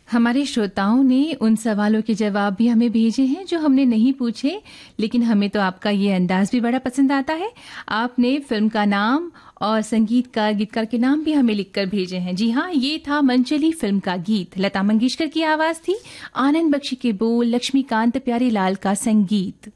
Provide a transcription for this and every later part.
हमारे श्रोताओं ने उन सवालों के जवाब भी हमें भेजे हैं जो हमने नहीं पूछे, लेकिन हमें तो आपका ये अंदाज भी बड़ा पसंद आता है। आपने फिल्म का नाम और संगीतकार गीतकार के नाम भी हमें लिखकर भेजे हैं। जी हाँ, ये था मनचली फिल्म का गीत। लता मंगेशकर की आवाज थी, आनंद बख्शी के बोल, लक्ष्मीकांत प्यारेलाल का संगीत।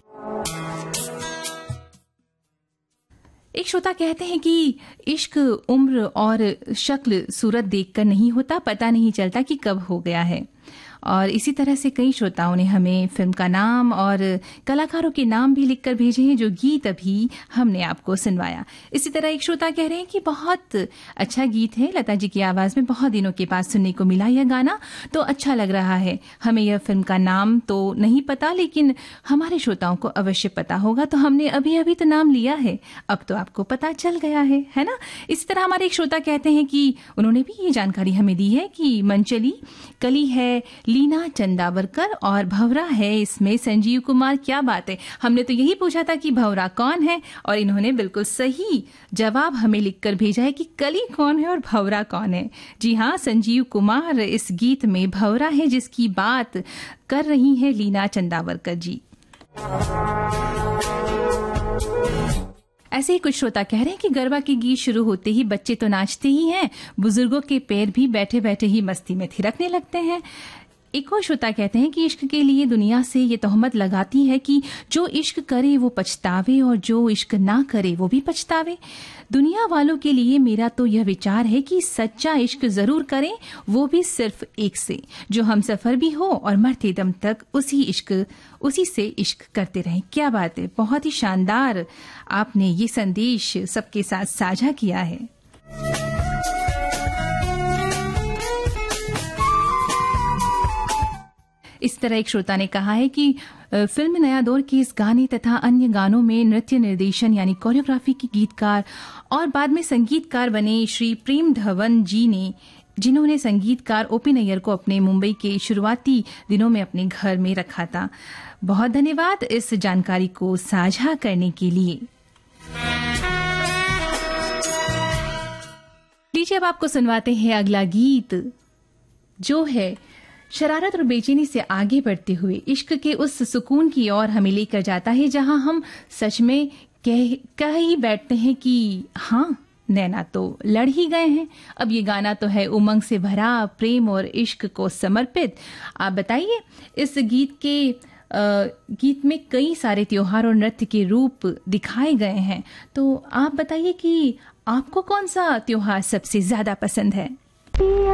एक श्रोता कहते हैं कि इश्क उम्र और शक्ल सूरत देखकर नहीं होता, पता नहीं चलता कि कब हो गया है। और इसी तरह से कई श्रोताओं ने हमें फिल्म का नाम और कलाकारों के नाम भी लिखकर भेजे हैं जो गीत अभी हमने आपको सुनवाया। इसी तरह एक श्रोता कह रहे हैं कि बहुत अच्छा गीत है, लता जी की आवाज में बहुत दिनों के बाद सुनने को मिला यह गाना, तो अच्छा लग रहा है। हमें यह फिल्म का नाम तो नहीं पता, लेकिन हमारे श्रोताओं को अवश्य पता होगा, तो हमने अभी अभी तो नाम लिया है, अब तो आपको पता चल गया है ना। इसी तरह हमारे एक श्रोता कहते हैं कि उन्होंने भी ये जानकारी हमें दी है कि मनचली कली है लीना चंदावरकर और भंवरा है इसमें संजीव कुमार। क्या बात है, हमने तो यही पूछा था कि भंवरा कौन है, और इन्होंने बिल्कुल सही जवाब हमें लिखकर भेजा है कि कली कौन है और भंवरा कौन है। जी हाँ, संजीव कुमार इस गीत में भंवरा है जिसकी बात कर रही है लीना चंदावरकर जी। ऐसे ही कुछ श्रोता कह रहे हैं कि गरबा के गीत शुरू होते ही बच्चे तो नाचते ही हैं, बुजुर्गों के पैर भी बैठे बैठे ही मस्ती में थिरकने लगते हैं। एक और श्रोता कहते हैं कि इश्क के लिए दुनिया से ये तोहमत लगाती है कि जो इश्क करे वो पछतावे और जो इश्क ना करे वो भी पछतावे। दुनिया वालों के लिए मेरा तो यह विचार है कि सच्चा इश्क जरूर करें, वो भी सिर्फ एक से, जो हम सफर भी हो और मरते दम तक उसी से इश्क करते रहें। क्या बात है, बहुत ही शानदार आपने ये संदेश सबके साथ साझा किया है। इस तरह एक श्रोता ने कहा है कि फिल्म नया दौर के इस गाने तथा अन्य गानों में नृत्य निर्देशन यानी कोरियोग्राफी के गीतकार और बाद में संगीतकार बने श्री प्रेम धवन जी ने, जिन्होंने संगीतकार ओपी नैयर को अपने मुंबई के शुरुआती दिनों में अपने घर में रखा था। बहुत धन्यवाद इस जानकारी को साझा करने के लिए। लीजिए अब आपको सुनवाते हैं अगला गीत, जो है शरारत और बेचैनी से आगे बढ़ते हुए इश्क के उस सुकून की ओर हमें लेकर जाता है जहां हम सच में कह ही बैठते हैं कि हाँ, नैना तो लड़ ही गए हैं। अब ये गाना तो है उमंग से भरा, प्रेम और इश्क को समर्पित। आप बताइए, इस गीत में कई सारे त्योहार और नृत्य के रूप दिखाए गए हैं, तो आप बताइए कि आपको कौन सा त्योहार सबसे ज्यादा पसंद है।